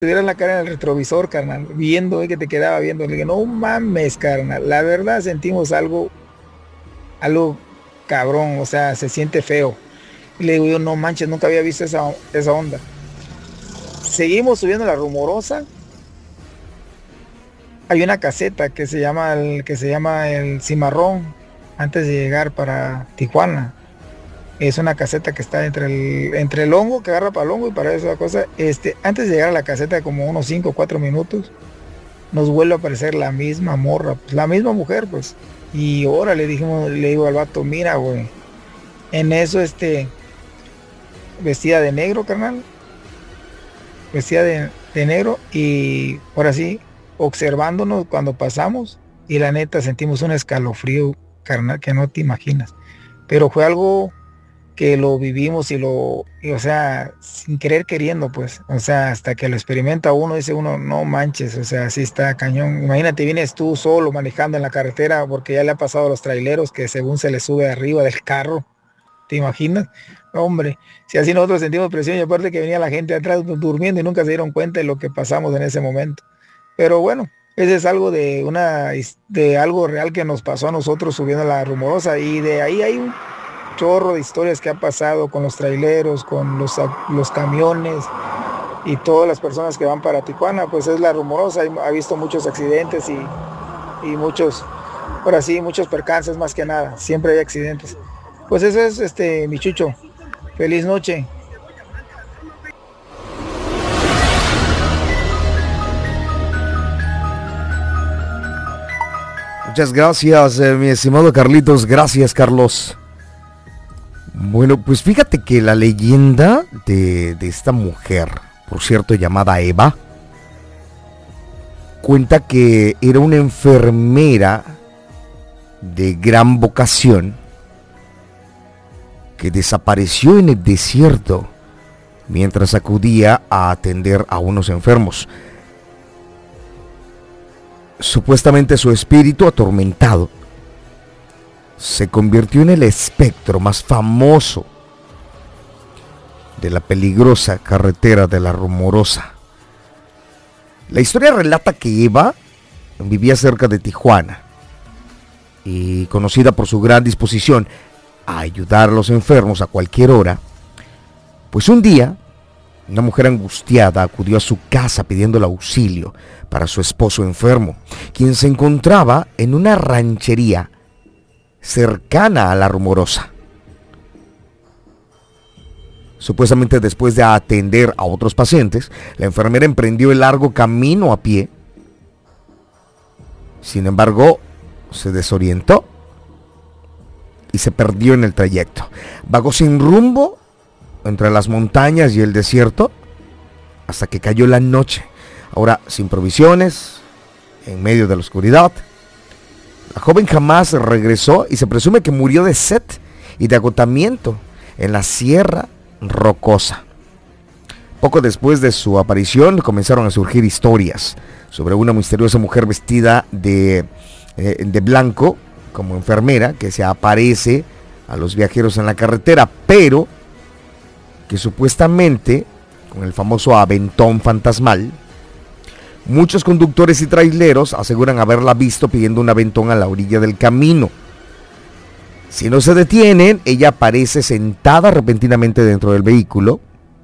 tuvieras la cara en el retrovisor, carnal, viendo, que te quedaba viendo. Le dije, no mames, carnal, la verdad sentimos algo cabrón, o sea, se siente feo. Y le digo yo, no manches, nunca había visto esa onda. Seguimos subiendo la Rumorosa. Hay una caseta que se llama el Cimarrón, antes de llegar para Tijuana. Es una caseta que está entre el hongo, que agarra para el hongo y para esa cosa. Antes de llegar a la caseta, como unos 5 o 4 minutos, nos vuelve a aparecer la misma morra, pues, la misma mujer, pues. Y ahora le digo al vato, mira, güey, en eso, vestida de negro, carnal, vestida de negro, y ahora sí, observándonos cuando pasamos, y la neta sentimos un escalofrío, carnal, que no te imaginas. Pero fue algo que lo vivimos o sea, sin querer queriendo, pues, o sea, hasta que lo experimenta uno, dice uno, no manches, o sea, sí está cañón. Imagínate, vienes tú solo manejando en la carretera, porque ya le ha pasado a los traileros que según se les sube arriba del carro, ¿te imaginas? Hombre, si así nosotros sentimos presión, y aparte que venía la gente atrás durmiendo y nunca se dieron cuenta de lo que pasamos en ese momento. Pero bueno, ese es algo de algo real que nos pasó a nosotros subiendo la Rumorosa, y de ahí hay un chorro de historias que ha pasado con los traileros, con los camiones y todas las personas que van para Tijuana. Pues es la Rumorosa, ha visto muchos accidentes y muchos, ahora sí, muchos percances, más que nada, siempre hay accidentes. Pues eso es, mi Chucho, feliz noche. Muchas gracias, mi estimado Carlitos. Gracias, Carlos. Bueno, pues fíjate que la leyenda de esta mujer, por cierto, llamada Eva, cuenta que era una enfermera de gran vocación que desapareció en el desierto mientras acudía a atender a unos enfermos. Supuestamente su espíritu atormentado se convirtió en el espectro más famoso de la peligrosa carretera de la Rumorosa. La historia relata que Eva vivía cerca de Tijuana y, conocida por su gran disposición a ayudar a los enfermos a cualquier hora, pues un día una mujer angustiada acudió a su casa pidiendo auxilio para su esposo enfermo, quien se encontraba en una ranchería cercana a la Rumorosa. Supuestamente después de atender a otros pacientes, la enfermera emprendió el largo camino a pie. Sin embargo, se desorientó y se perdió en el trayecto. Vagó sin rumbo entre las montañas y el desierto hasta que cayó la noche. Ahora, sin provisiones, en medio de la oscuridad, la joven jamás regresó y se presume que murió de sed y de agotamiento en la Sierra Rocosa. Poco después de su aparición comenzaron a surgir historias sobre una misteriosa mujer vestida de blanco como enfermera que se aparece a los viajeros en la carretera, pero que supuestamente, con el famoso aventón fantasmal, muchos conductores y traileros aseguran haberla visto pidiendo un aventón a la orilla del camino. Si no se detienen, ella aparece sentada repentinamente dentro del vehículo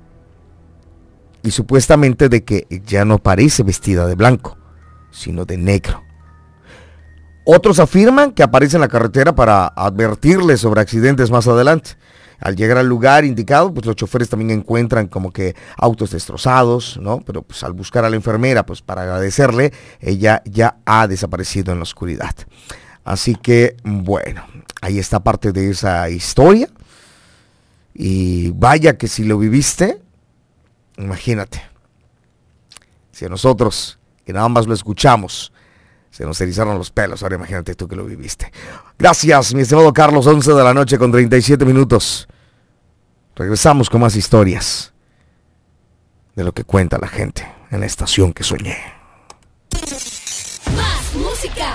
y supuestamente de que ya no aparece vestida de blanco, sino de negro. Otros afirman que aparece en la carretera para advertirles sobre accidentes más adelante. Al llegar al lugar indicado, pues los choferes también encuentran como que autos destrozados, ¿no? Pero pues al buscar a la enfermera, pues para agradecerle, ella ya ha desaparecido en la oscuridad. Así que, bueno, ahí está parte de esa historia. Y vaya que si lo viviste, imagínate. Si a nosotros, que nada más lo escuchamos, se nos erizaron los pelos, ahora imagínate tú que lo viviste. Gracias, mi estimado Carlos, 11 de la noche con 37 minutos. Regresamos con más historias de lo que cuenta la gente en la estación que soñé. Más música.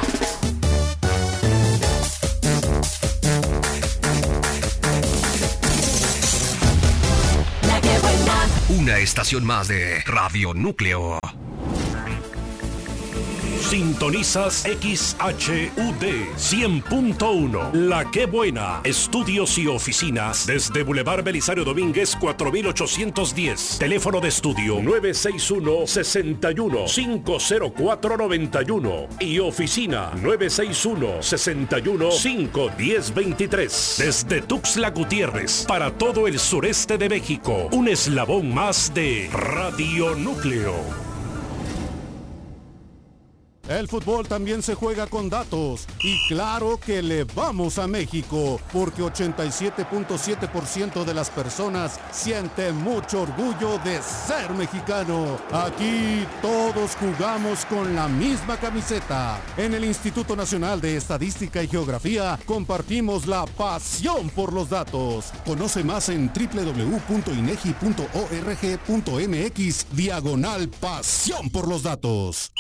La que buena. Una estación más de Radio Núcleo. Sintonizas XHUD 100.1. La Qué Buena. Estudios y oficinas desde Boulevard Belisario Domínguez 4810. Teléfono de estudio 961-61-50491 y oficina 961-61-51023. Desde Tuxtla Gutiérrez para todo el sureste de México. Un eslabón más de Radio Núcleo. El fútbol también se juega con datos y claro que le vamos a México porque 87.7% de las personas sienten mucho orgullo de ser mexicano. Aquí todos jugamos con la misma camiseta. En el Instituto Nacional de Estadística y Geografía compartimos la pasión por los datos. Conoce más en www.inegi.org.mx/pasión por los datos.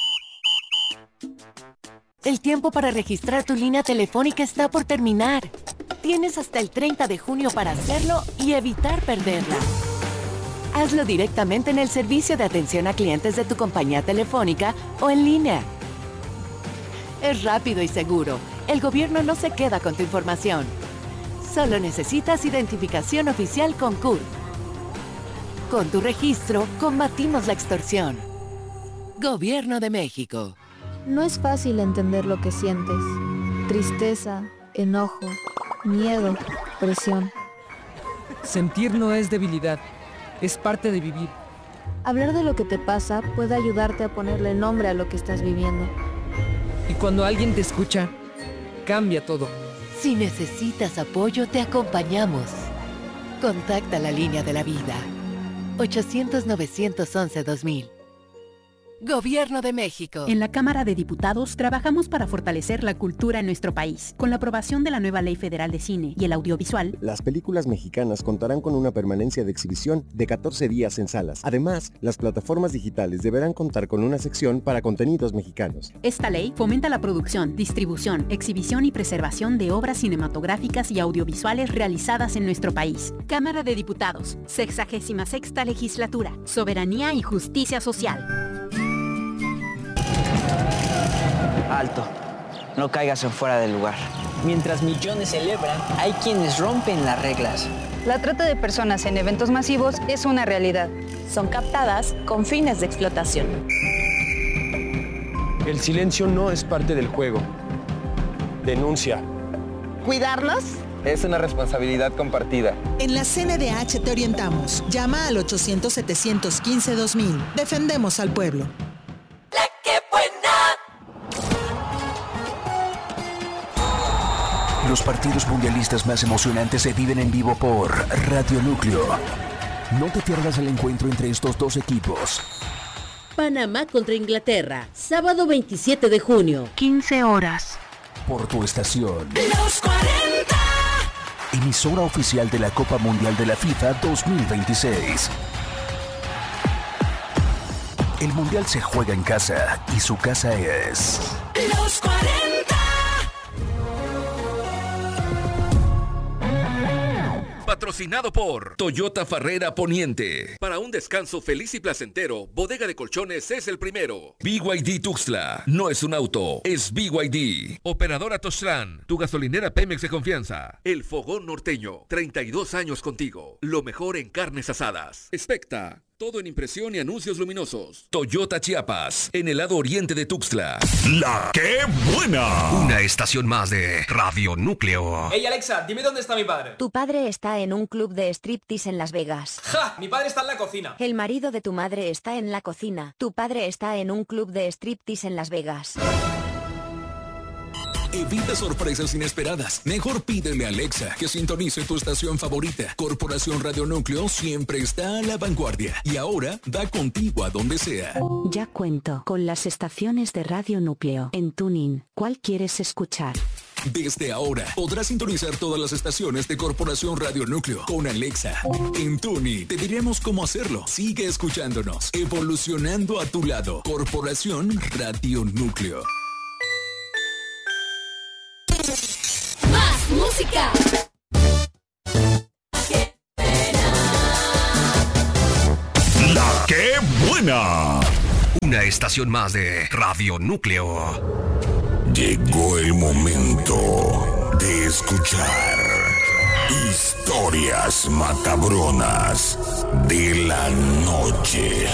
El tiempo para registrar tu línea telefónica está por terminar. Tienes hasta el 30 de junio para hacerlo y evitar perderla. Hazlo directamente en el servicio de atención a clientes de tu compañía telefónica o en línea. Es rápido y seguro. El gobierno no se queda con tu información. Solo necesitas identificación oficial con CURP. Con tu registro, combatimos la extorsión. Gobierno de México. No es fácil entender lo que sientes. Tristeza, enojo, miedo, presión. Sentir no es debilidad, es parte de vivir. Hablar de lo que te pasa puede ayudarte a ponerle nombre a lo que estás viviendo. Y cuando alguien te escucha, cambia todo. Si necesitas apoyo, te acompañamos. Contacta la línea de la vida. 800-911-2000. Gobierno de México. En la Cámara de Diputados trabajamos para fortalecer la cultura en nuestro país. Con la aprobación de la nueva Ley Federal de Cine y el Audiovisual, las películas mexicanas contarán con una permanencia de exhibición de 14 días en salas. Además, las plataformas digitales deberán contar con una sección para contenidos mexicanos. Esta ley fomenta la producción, distribución, exhibición y preservación de obras cinematográficas y audiovisuales realizadas en nuestro país. Cámara de Diputados, 66ª Legislatura. Soberanía y justicia social. Alto, no caigas en fuera del lugar. Mientras millones celebran, hay quienes rompen las reglas. La trata de personas en eventos masivos es una realidad. Son captadas con fines de explotación. El silencio no es parte del juego. Denuncia. ¿Cuidarlos? Es una responsabilidad compartida. En la CNDH te orientamos. Llama al 800-715-2000. Defendemos al pueblo. ¡La Qué Buena! Los partidos mundialistas más emocionantes se viven en vivo por Radio Núcleo. No te pierdas el encuentro entre estos dos equipos. Panamá contra Inglaterra, sábado 27 de junio, 15 horas. Por tu estación. Los 40. Emisora oficial de la Copa Mundial de la FIFA 2026. El Mundial se juega en casa y su casa es... Los 40. Patrocinado por Toyota Farrera Poniente. Para un descanso feliz y placentero, Bodega de Colchones es el primero. BYD Tuxtla. No es un auto, es BYD. Operadora Toztlán, tu gasolinera Pemex de confianza. El Fogón Norteño. 32 años contigo. Lo mejor en carnes asadas. Specta. Todo en impresión y anuncios luminosos. Toyota Chiapas, en el lado oriente de Tuxtla. ¡La Qué Buena! Una estación más de Radio Núcleo. Hey Alexa, dime dónde está mi padre. Tu padre está en un club de striptease en Las Vegas. ¡Ja! Mi padre está en la cocina. El marido de tu madre está en la cocina. Tu padre está en un club de striptease en Las Vegas. Evita sorpresas inesperadas. Mejor pídele a Alexa que sintonice tu estación favorita. Corporación Radio Núcleo siempre está a la vanguardia. Y ahora da contigo a donde sea. Ya cuento con las estaciones de Radio Núcleo. En TuneIn, ¿cuál quieres escuchar? Desde ahora podrás sintonizar todas las estaciones de Corporación Radio Núcleo con Alexa. En TuneIn te diremos cómo hacerlo. Sigue escuchándonos. Evolucionando a tu lado. Corporación Radio Núcleo. Más música. Qué pena. buena! Una estación más de Radio Núcleo. Llegó el momento de escuchar historias macabronas de la noche.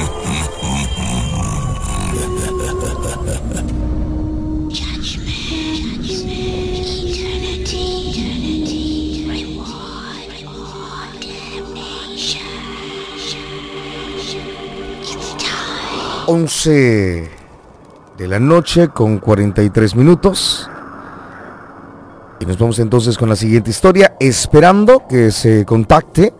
Once de la noche con 43 minutos. Y nos vamos entonces con la siguiente historia, esperando que se contacte.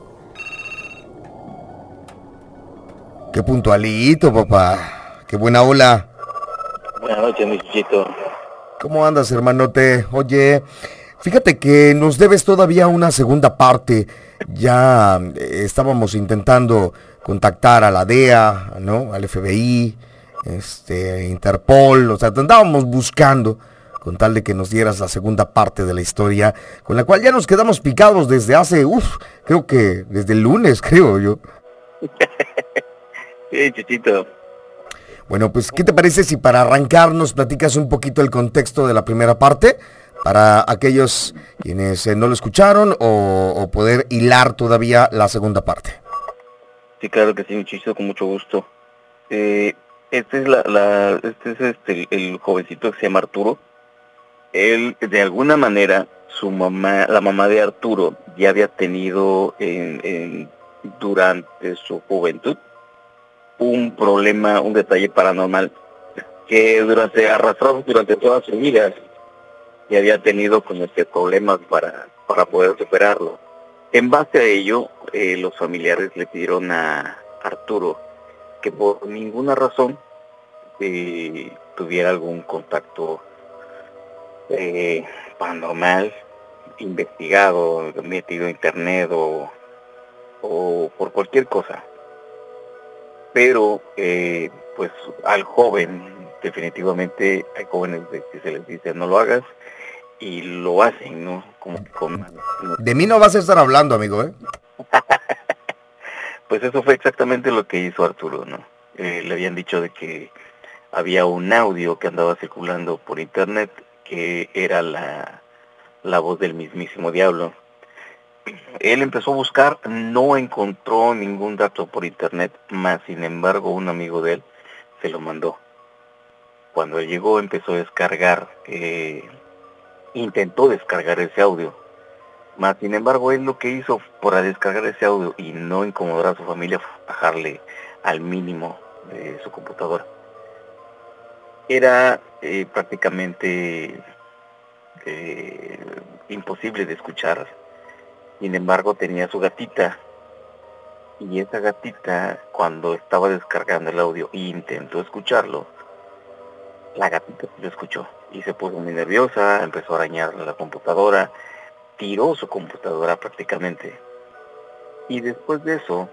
Qué puntualito, papá. Qué buena ola. Buenas noches, mi chichito. ¿Cómo andas, hermanote? Oye, fíjate que nos debes todavía una segunda parte. Ya estábamos intentando contactar a la DEA, ¿no? Al FBI, Interpol, o sea, te andábamos buscando con tal de que nos dieras la segunda parte de la historia, con la cual ya nos quedamos picados desde hace, creo que desde el lunes, creo yo. Sí, chichito. Bueno, pues, ¿qué te parece si para arrancar nos platicas un poquito el contexto de la primera parte? Para aquellos quienes no lo escucharon o poder hilar todavía la segunda parte. Sí, claro que sí, muchísimo, con mucho gusto. Este es el jovencito que se llama Arturo. Él, de alguna manera, su mamá, la mamá de Arturo, ya había tenido durante su juventud un problema, un detalle paranormal que arrastró durante toda su vida y había tenido como que problemas para poder superarlo. En base a ello, los familiares le pidieron a Arturo que por ninguna razón tuviera algún contacto paranormal, investigado, metido a internet o por cualquier cosa. Pero, pues al joven, definitivamente hay jóvenes que se les dice no lo hagas, y lo hacen, ¿no? De mí no vas a estar hablando, amigo, ¿eh? Pues eso fue exactamente lo que hizo Arturo, ¿no? Le habían dicho de que había un audio que andaba circulando por internet que era la voz del mismísimo diablo. Él empezó a buscar, no encontró ningún dato por internet, más sin embargo un amigo de él se lo mandó. Cuando él llegó empezó a descargar, intentó descargar ese audio, más sin embargo él lo que hizo para descargar ese audio y no incomodar a su familia fue bajarle al mínimo de su computadora. Era prácticamente imposible de escuchar. Sin embargo tenía su gatita, y esa gatita, cuando estaba descargando el audio e intentó escucharlo, la gatita lo escuchó y se puso muy nerviosa, empezó a arañar la computadora, tiró su computadora prácticamente. Y después de eso,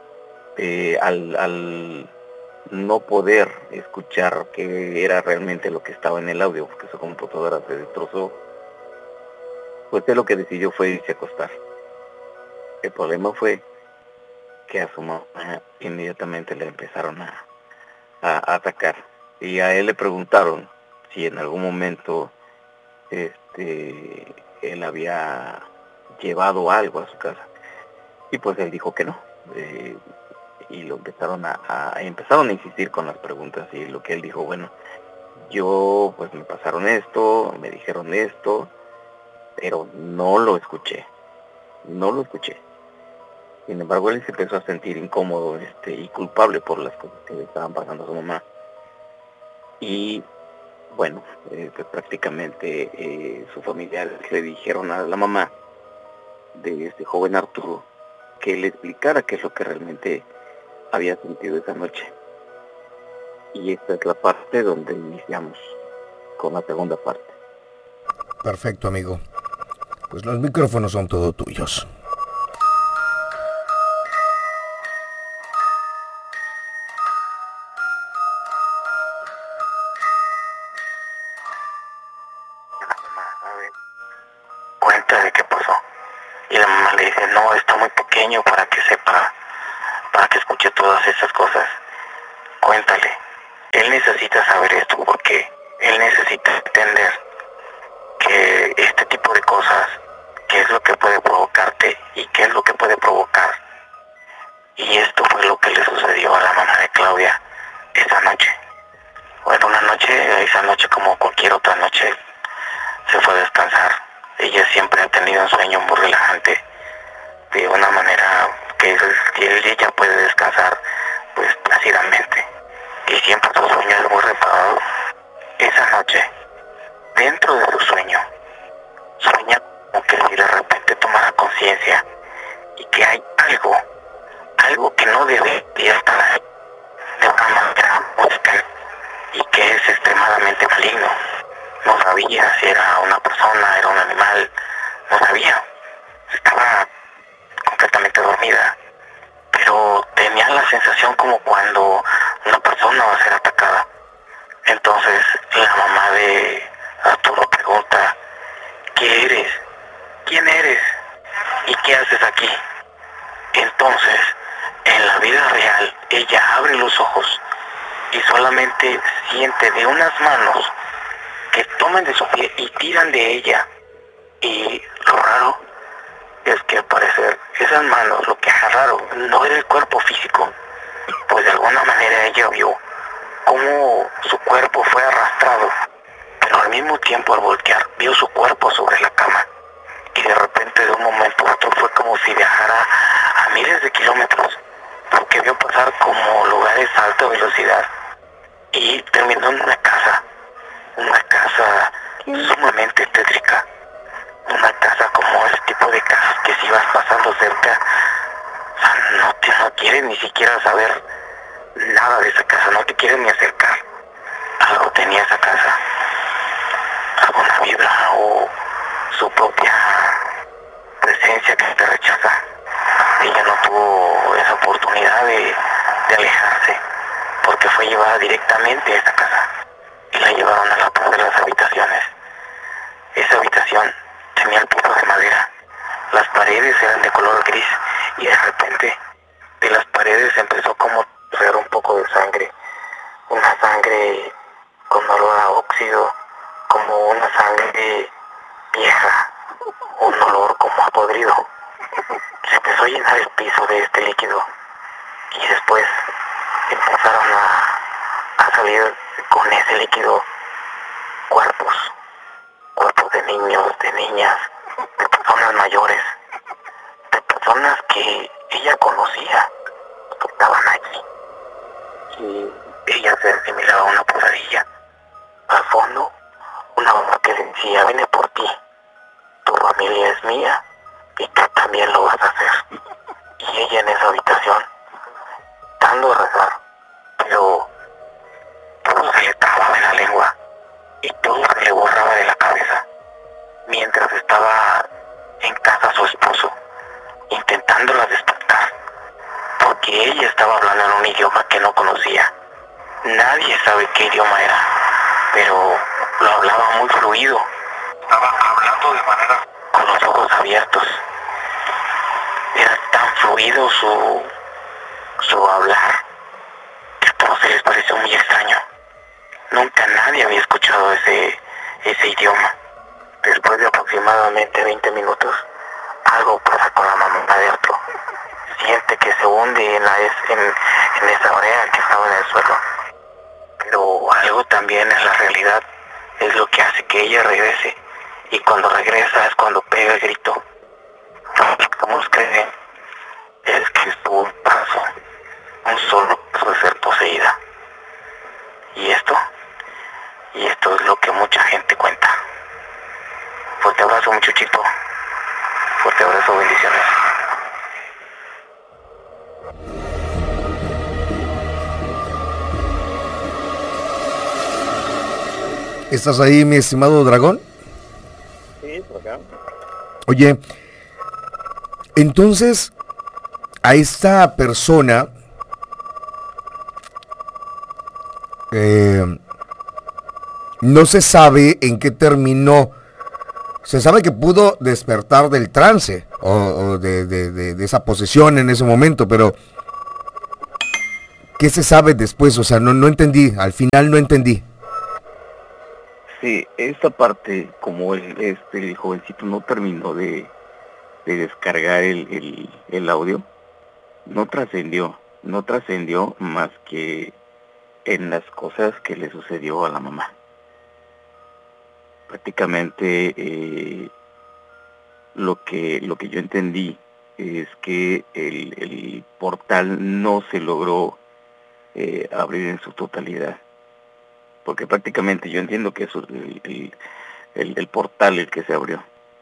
al no poder escuchar qué era realmente lo que estaba en el audio, porque su computadora se destrozó, pues él lo que decidió fue irse a acostar. El problema fue que a su mamá inmediatamente le empezaron a atacar. Y a él le preguntaron si en algún momento él había llevado algo a su casa. Y pues él dijo que no. Y lo empezaron empezaron a insistir con las preguntas. Y lo que él dijo, bueno, yo pues me pasaron esto, me dijeron esto, pero no lo escuché. Sin embargo, él se empezó a sentir incómodo y culpable por las cosas que le estaban pasando a su mamá. Y bueno, pues prácticamente su familia le dijeron a la mamá de este joven Arturo que le explicara qué es lo que realmente había sentido esa noche. Y esta es la parte donde iniciamos con la segunda parte. Perfecto, amigo. Pues los micrófonos son todo tuyos. Cuenta de qué pasó. Y la mamá le dice, no, está muy pequeño para que sepa, para que escuche todas esas cosas. cuéntale. Él necesita saber esto porque él necesita entender que este tipo de cosas, qué es lo que puede provocarte y qué es lo que puede provocar. Y esto fue lo que le sucedió a la mamá de Claudia esa noche. Bueno, esa noche como cualquier otra noche, se fue a descansar. Ella siempre ha tenido un sueño muy relajante, de una manera que ella puede descansar pues plácidamente. Y siempre su sueño es muy reparado. Esa noche, dentro de su sueño, sueña como que si de repente tomara conciencia y que hay algo que no debería estar ahí de una manera musical y que es extremadamente maligno. No sabía si era una persona, era un animal, no sabía. Estaba completamente dormida, pero tenía la sensación como cuando una persona va a ser atacada. Entonces la mamá de Arturo pregunta: ¿qué eres? ¿Quién eres? ¿Y qué haces aquí? Entonces, en la vida real, ella abre los ojos y solamente siente de unas manos que toman de su pie y tiran de ella. Y lo raro es que al parecer esas manos lo que agarraron no era el cuerpo físico, pues de alguna manera ella vio cómo su cuerpo fue arrastrado, pero al mismo tiempo al voltear vio su cuerpo sobre la cama y de repente de un momento a otro fue como si viajara a miles de kilómetros, porque vio pasar como lugares a alta velocidad y terminó en una casa sumamente tétrica, una casa como ese tipo de casas que si vas pasando cerca, o sea, no quieres ni siquiera saber nada de esa casa, no te quieres ni acercar. Algo tenía esa casa, alguna vibra o su propia presencia que te rechaza. Ella no tuvo esa oportunidad de alejarse, porque fue llevada directamente a esa casa y la llevaron a la par de las habitaciones. Esa habitación tenía el piso de madera, las paredes eran de color gris y de repente de las paredes empezó como a correr un poco de sangre, una sangre con olor a óxido, como una sangre vieja, un olor como a podrido. Se empezó a llenar el piso de este líquido y después empezaron a salir con ese líquido cuerpos de niños, de niñas, de personas mayores, de personas que ella conocía, que estaban allí. Y ella se asimilaba a una pesadilla. Al fondo, una voz que decía: vine por ti, tu familia es mía y tú también lo vas a hacer. Y ella en esa habitación, dando a rezar, pero todo se le trababa en la lengua y todo se le borraba de la cabeza, mientras estaba en casa su esposo, intentándola despertar, porque ella estaba hablando en un idioma que no conocía. Nadie sabe qué idioma era, pero lo hablaba muy fluido. Estaba hablando de manera con los ojos abiertos. Era tan fluido su hablar que a todos se les pareció muy extraño. Nunca nadie había escuchado ese idioma. Después de aproximadamente 20 minutos, algo pasa con la mamá de Arturo. Siente que se hunde en esa brea que estaba en el suelo. Pero algo también en la realidad es lo que hace que ella regrese. Y cuando regresa es cuando pega el grito. Como creen, es que estuvo un solo paso de ser poseída. Y esto es lo que mucha gente cuenta. Fuerte abrazo, muchachito. Fuerte abrazo, bendiciones. ¿Estás ahí, mi estimado Dragón? Sí, por acá. Oye, entonces, a esta persona no se sabe en qué terminó. Se sabe que pudo despertar del trance o de esa posesión en ese momento, pero ¿Qué se sabe después? O sea, no entendí, al final no entendí. Sí, esta parte, como el jovencito no terminó de descargar el audio, no trascendió más que en las cosas que le sucedió a la mamá. Prácticamente lo que yo entendí es que el portal no se logró abrir en su totalidad, porque prácticamente yo entiendo que es el portal el que se abrió.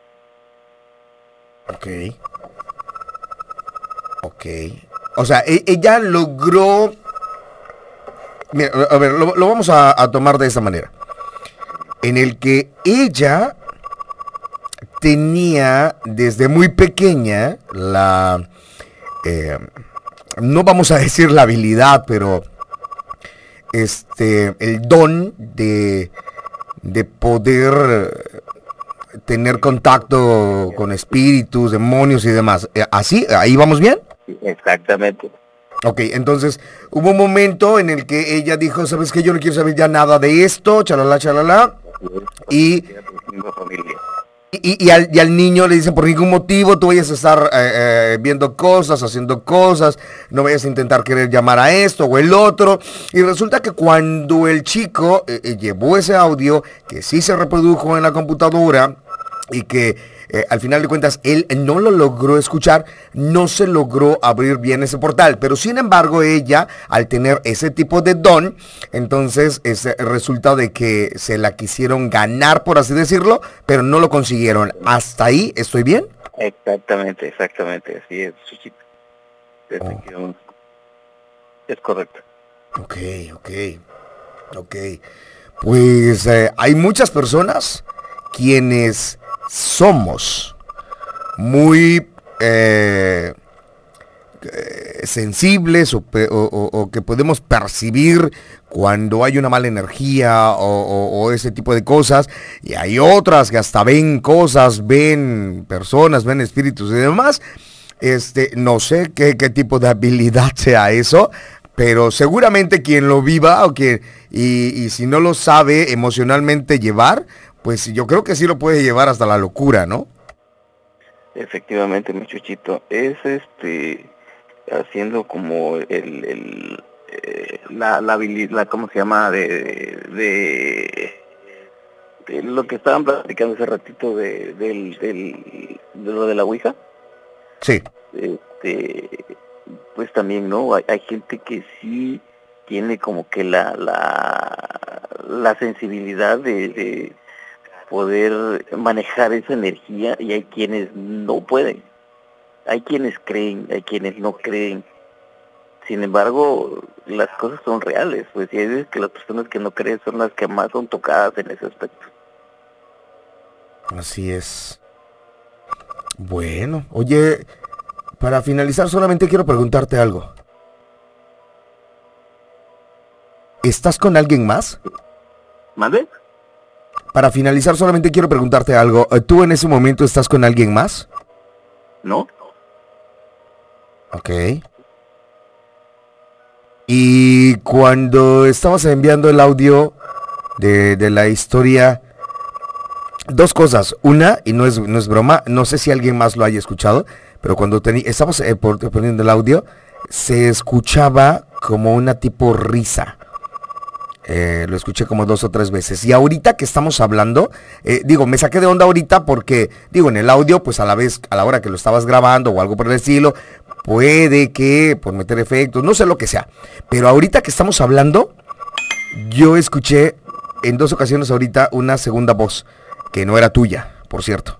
Ok. O sea, ella logró... Mira, a ver, lo vamos a tomar de esa manera. En el que ella tenía desde muy pequeña la... no vamos a decir la habilidad, pero... el don de poder tener contacto con espíritus, demonios y demás. ¿Así? ¿Ahí vamos bien? Exactamente. Ok, entonces hubo un momento en el que ella dijo, ¿sabes qué? Yo no quiero saber ya nada de esto, chalala. Y al niño le dicen, por ningún motivo tú vayas a estar viendo cosas, haciendo cosas, no vayas a intentar querer llamar a esto o el otro. Y resulta que cuando el chico llevó ese audio, que sí se reprodujo en la computadora y que al final de cuentas él no lo logró escuchar, no se logró abrir bien ese portal. Pero sin embargo ella, al tener ese tipo de don, entonces resulta de que se la quisieron ganar, por así decirlo, pero no lo consiguieron. ¿Hasta ahí estoy bien? Exactamente, así es, Chuchito. Es correcto. Ok. Pues hay muchas personas quienes somos muy sensibles o que podemos percibir cuando hay una mala energía o ese tipo de cosas, y hay otras que hasta ven cosas, ven personas, ven espíritus y demás. No sé qué tipo de habilidad sea eso, pero seguramente quien lo viva y si no lo sabe emocionalmente llevar, pues yo creo que sí lo puede llevar hasta la locura, ¿no? Efectivamente, mi Chuchito, es haciendo como la habilidad, ¿cómo se llama? De lo que estaban platicando hace ratito de lo de la Ouija. Sí. Pues también, ¿no? Hay gente que sí tiene como que la sensibilidad de poder manejar esa energía, y hay quienes no pueden. Hay quienes creen, hay quienes no creen. Sin embargo, las cosas son reales, pues, y hay veces que las personas que no creen son las que más son tocadas en ese aspecto. Así es. Bueno, oye, para finalizar solamente quiero preguntarte algo. ¿Estás con alguien más? ¿Mande? Para finalizar solamente quiero preguntarte algo. ¿Tú en ese momento estás con alguien más? No. Ok. Y cuando estabas enviando el audio de la historia, dos cosas. Una, y no es broma, no sé si alguien más lo haya escuchado, pero cuando estabas poniendo el audio, se escuchaba como una tipo risa. Lo escuché como 2 o 3 veces. Y ahorita que estamos hablando, me saqué de onda ahorita porque, en el audio, pues a la hora que lo estabas grabando o algo por el estilo, puede que por meter efectos, no sé lo que sea. Pero ahorita que estamos hablando, yo escuché en 2 ocasiones ahorita una segunda voz, que no era tuya, por cierto.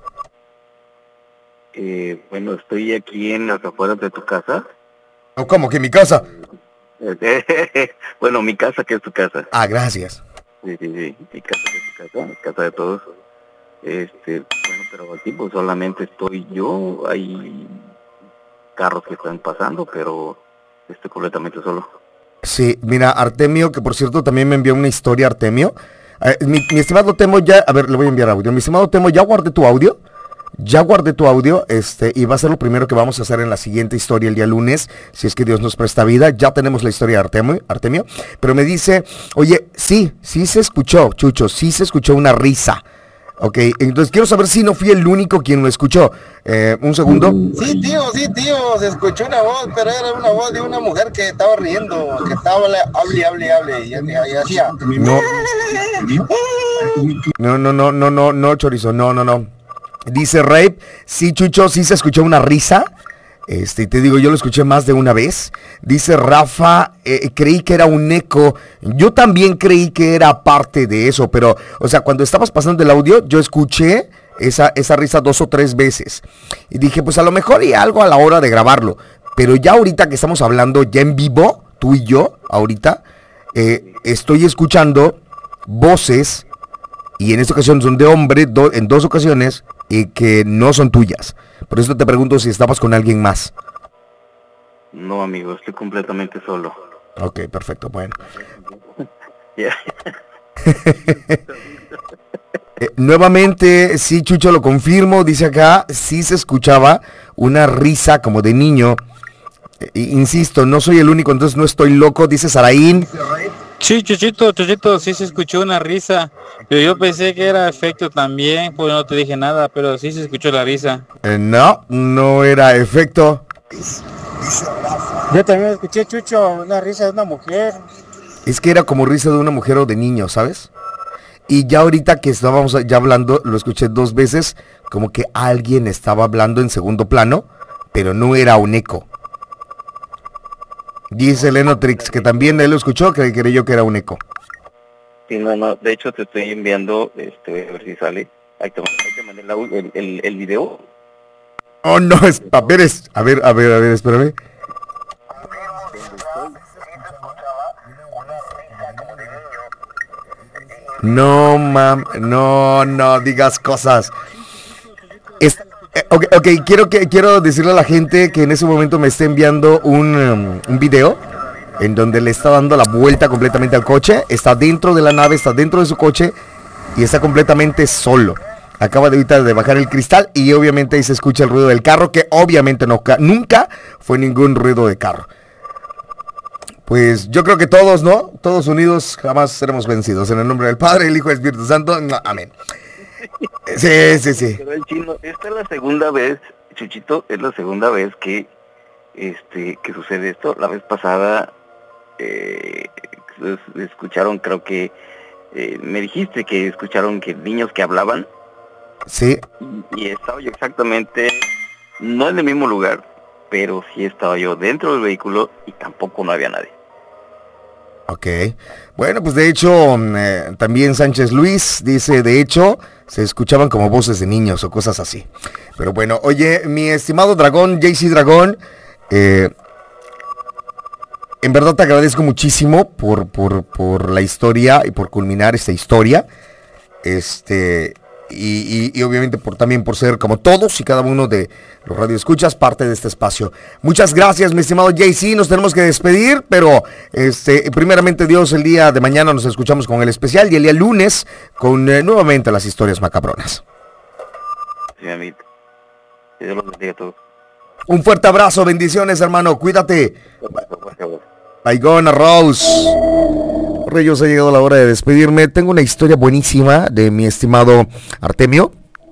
Bueno, estoy aquí en las afueras de tu casa. ¿Cómo que mi casa? Bueno, mi casa, que es tu casa. Ah, gracias. Sí, mi casa que es tu casa, casa de todos. Bueno, pero aquí pues solamente estoy yo, hay carros que están pasando, pero estoy completamente solo. Sí, mira, Artemio, que por cierto también me envió una historia, Artemio. Mi estimado Temo, ya, a ver, le voy a enviar audio. Mi estimado Temo, ya guardé tu audio. Ya guardé tu audio, y va a ser lo primero que vamos a hacer en la siguiente historia el día lunes, si es que Dios nos presta vida. Ya tenemos la historia de Artemio, pero me dice, oye, sí se escuchó, Chucho, sí se escuchó una risa. Ok, entonces quiero saber si no fui el único quien lo escuchó. Un segundo. Sí, tío, se escuchó una voz, pero era una voz de una mujer que estaba riendo, que estaba hable, y hacía. No, chorizo, no. Dice Rape, sí, Chucho, sí se escuchó una risa. Y te digo, yo lo escuché más de una vez. Dice Rafa, creí que era un eco. Yo también creí que era parte de eso, pero, o sea, cuando estabas pasando el audio, yo escuché esa risa 2 o 3 veces. Y dije, pues a lo mejor y algo a la hora de grabarlo. Pero ya ahorita que estamos hablando ya en vivo, tú y yo, ahorita, estoy escuchando voces, y en esta ocasión son de hombre, en 2 ocasiones, que no son tuyas. Por eso te pregunto si estabas con alguien más. No, amigo, estoy completamente solo. Ok, perfecto, bueno. Yeah. Nuevamente, sí, Chucho, lo confirmo, dice acá, sí se escuchaba una risa como de niño. Insisto, no soy el único, entonces no estoy loco, dice Saraín. Sí, Chuchito, sí se escuchó una risa, pero yo pensé que era efecto también, pues no te dije nada, pero sí se escuchó la risa. No era efecto. Yo también escuché, Chucho, una risa de una mujer. Es que era como risa de una mujer o de niño, ¿sabes? Y ya ahorita que estábamos ya hablando, lo escuché 2 veces, como que alguien estaba hablando en segundo plano, pero no era un eco. Dice Lenotrix que también él lo escuchó, que creyó que era un eco. Sí, no, de hecho te estoy enviando, a ver si sale. Ahí te mandé el video. Oh, no, es papeles. A ver, espérame. No, no digas cosas. Ok, quiero decirle a la gente que en ese momento me está enviando un video en donde le está dando la vuelta completamente al coche. Está dentro de la nave, está dentro de su coche y está completamente solo. Acaba de ahorita de bajar el cristal y obviamente ahí se escucha el ruido del carro, que obviamente nunca fue ningún ruido de carro. Pues yo creo que todos, ¿no? Todos unidos jamás seremos vencidos. En el nombre del Padre, el Hijo y el Espíritu Santo. Amén. Sí. Pero el chino, esta es la segunda vez, Chuchito, es la segunda vez que sucede esto. La vez pasada escucharon, creo que me dijiste que escucharon que niños que hablaban. Sí. Y estaba yo exactamente, no en el mismo lugar, pero sí estaba yo dentro del vehículo y tampoco no había nadie. Ok, bueno, pues de hecho, también Sánchez Luis dice, de hecho, se escuchaban como voces de niños o cosas así. Pero bueno, oye, mi estimado Dragón, JC Dragón, en verdad te agradezco muchísimo por la historia y por culminar esta historia. Y obviamente también por ser como todos y cada uno de los radioescuchas parte de este espacio. Muchas gracias, mi estimado JC, nos tenemos que despedir, pero primeramente Dios, el día de mañana nos escuchamos con el especial y el día lunes con nuevamente las historias macabronas. Sí, amigo. Que Dios los bendiga a todos. Un fuerte abrazo, bendiciones, hermano, cuídate. Baigona Rose. Reyes, ha llegado la hora de despedirme. Tengo una historia buenísima de mi estimado Artemio.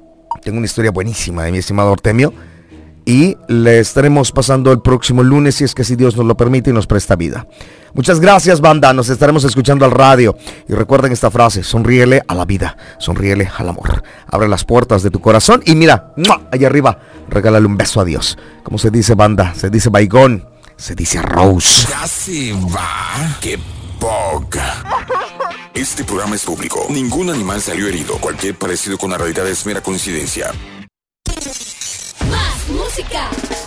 Y le estaremos pasando el próximo lunes, si es que así Dios nos lo permite y nos presta vida. Muchas gracias, banda. Nos estaremos escuchando al radio. Y recuerden esta frase: sonríele a la vida, sonríele al amor. Abre las puertas de tu corazón y mira, allá arriba, regálale un beso a Dios. ¿Cómo se dice, banda? Se dice baigón, se dice Rose. Ya se va. ¡Qué poca! Este programa es público. Ningún animal salió herido. Cualquier parecido con la realidad es mera coincidencia. Más música.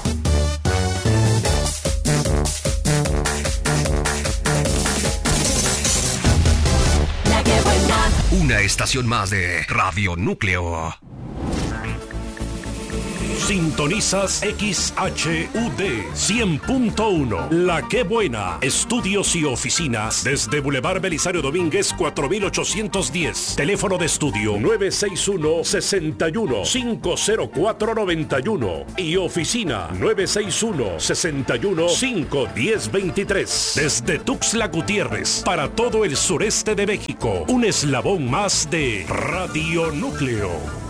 La que buena. Una estación más de Radio Núcleo. Sintonizas XHUD 100.1. La Que Buena. Estudios y oficinas desde Boulevard Belisario Domínguez 4810. Teléfono de estudio 961-61-50491 y oficina 961-61-51023. Desde Tuxtla Gutiérrez para todo el sureste de México. Un eslabón más de Radio Núcleo.